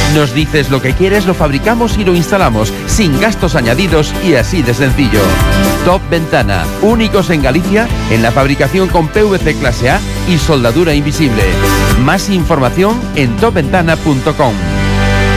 Nos dices lo que quieres, lo fabricamos y lo instalamos, sin gastos añadidos y así de sencillo. Top Ventana, únicos en Galicia en la fabricación con PVC clase A y soldadura invisible. Más información en topventana.com.